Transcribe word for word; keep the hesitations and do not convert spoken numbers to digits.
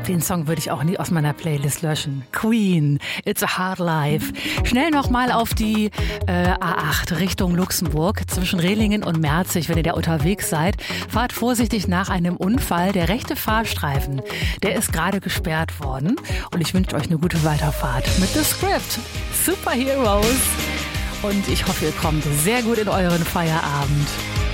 Den Song würde ich auch nie aus meiner Playlist löschen. Queen, It's a Hard Life. Schnell nochmal auf die äh, A acht Richtung Luxemburg zwischen Rehlingen und Merzig, wenn ihr da unterwegs seid. Fahrt vorsichtig nach einem Unfall. Der rechte Fahrstreifen, der ist gerade gesperrt worden. Und ich wünsche euch eine gute Weiterfahrt mit The Script. Superheroes. Und ich hoffe, ihr kommt sehr gut in euren Feierabend.